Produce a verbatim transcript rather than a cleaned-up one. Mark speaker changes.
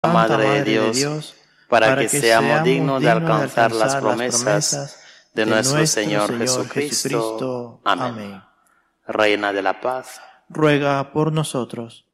Speaker 1: Madre de Dios, para que seamos dignos de alcanzar las promesas de nuestro Señor Jesucristo. Amén. Reina de la paz,
Speaker 2: ruega por nosotros.